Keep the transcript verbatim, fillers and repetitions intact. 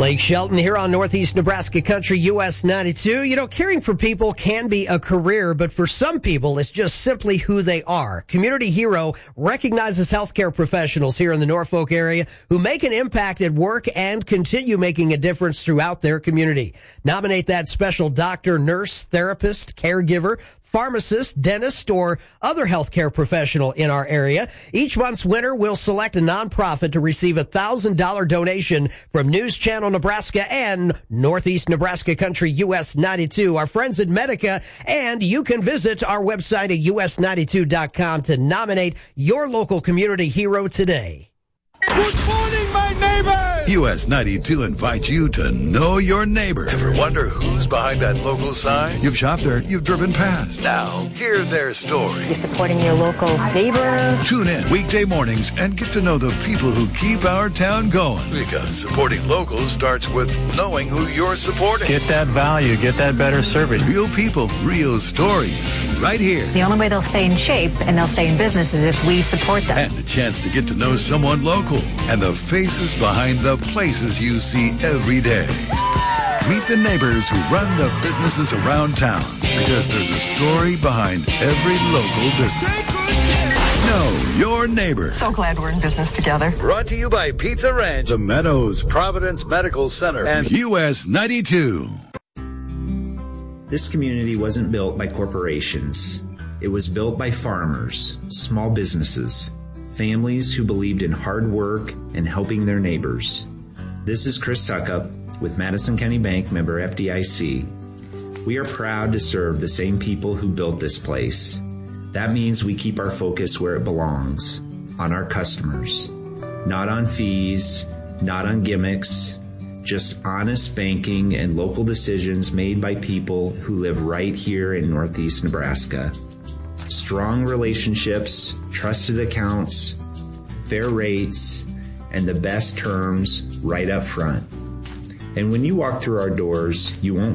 Blake Shelton here on Northeast Nebraska Country, U S ninety-two. You know, caring for people can be a career, but for some people, it's just simply who they are. Community Hero recognizes healthcare professionals here in the Norfolk area who make an impact at work and continue making a difference throughout their community. Nominate that special doctor, nurse, therapist, caregiver, pharmacist, dentist, or other healthcare professional in our area. Each month's winner will select a nonprofit to receive a one thousand dollars donation from News Channel Nebraska and Northeast Nebraska Country U S ninety-two, our friends at Medica, and you can visit our website at U S ninety-two dot com to nominate your local community hero today. Good morning, my neighbor! U S ninety-two invites you to know your neighbor. Ever wonder who's behind that local sign? You've shopped there, you've driven past. Now, hear their story. You're supporting your local neighbor. Tune in weekday mornings and get to know the people who keep our town going. Because supporting locals starts with knowing who you're supporting. Get that value, get that better service. Real people, real stories, right here. The only way they'll stay in shape and they'll stay in business is if we support them. And a chance to get to know someone local and the faces behind the places you see every day. Meet the neighbors who run the businesses around town, because there's a story behind every local business. Know your neighbor. So glad we're in business together. Brought to you by Pizza Ranch, The Meadows, Providence Medical Center, and U S ninety-two. This community wasn't built by corporations. It was built by farmers, small businesses, families who believed in hard work and helping their neighbors. This is Chris Suckup with Madison County Bank, member F D I C. We are proud to serve the same people who built this place. That means we keep our focus where it belongs, on our customers. Not on fees, not on gimmicks, just honest banking and local decisions made by people who live right here in Northeast Nebraska. Strong relationships, trusted accounts, fair rates, and the best terms right up front. And when you walk through our doors, you won't